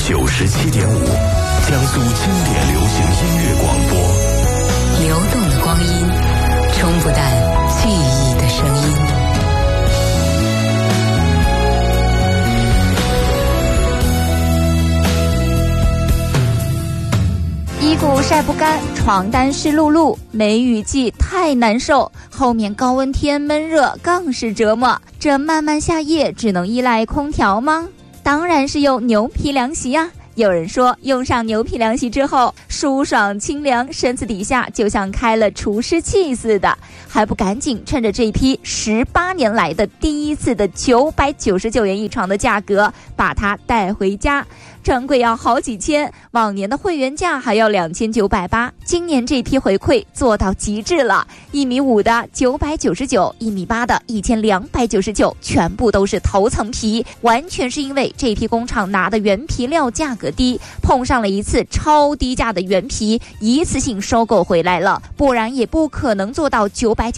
97.5，江苏经典流行音乐广播。 流动的光阴，冲不淡记忆的声音。 衣服晒不干，床单湿漉漉，梅雨季太难受，后面高温天闷热更是折磨。这漫漫夏夜只能依赖空调吗？当然是用牛皮凉席啊。有人说用上牛皮凉席之后舒爽清凉，身子底下就像开了除湿器似的，还不赶紧趁着这批18年来的第一次的999元一床的价格把它带回家。专柜要好几千，往年的会员价还要2980，今年这批回馈做到极致了，1.5米的999，1.8米的1299，全部都是头层皮，完全是因为这批工厂拿的原皮料价格低，碰上了一次超低价的原皮一次性收购回来了，不然也不可能做到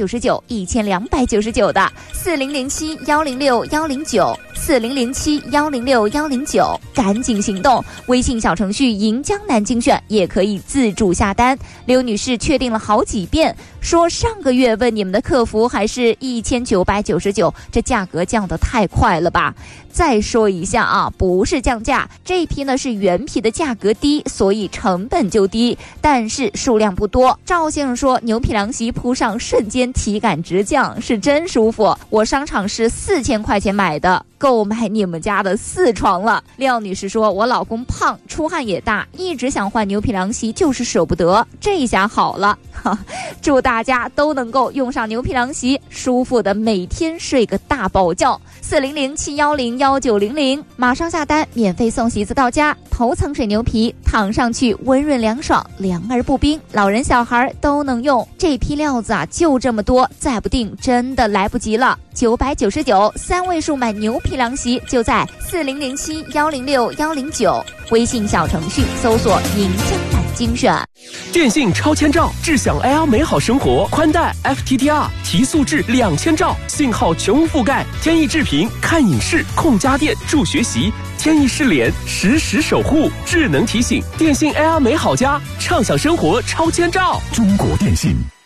999、1299的。4007106109，4007106109，赶紧行动！微信小程序银江南精选也可以自助下单。刘女士确定了好几遍，说上个月问你们的客服还是1999，这价格降得太快了吧？再说一下啊，不是降价，这批呢是原皮的价格低，所以成本就低，但是数量不多。赵先生说牛皮凉席铺上瞬间体感直降，是真舒服。我商场是4000块钱买的，购买你们家的4床了。廖女士说我老公胖，出汗也大，一直想换牛皮凉席，就是舍不得，这一下好了。祝大家都能够用上牛皮凉席，舒服的每天睡个大饱觉。4007101900，马上下单，免费送席子到家。头层水牛皮，躺上去温润凉爽，凉而不冰，老人小孩都能用。这批料子啊，就这么多，再不定真的来不及了。999，3位数买牛皮凉席就在4007106109，微信小程序搜索银江南精选。 电信超千兆，智享 Air 美好生活，宽带 FTTR 提速至2000兆，信号全无覆盖，天翼智频看影视、控家电、助学习，天翼视联实时守护，智能提醒，电信 Air 美好家，畅享生活超千兆。 中国电信。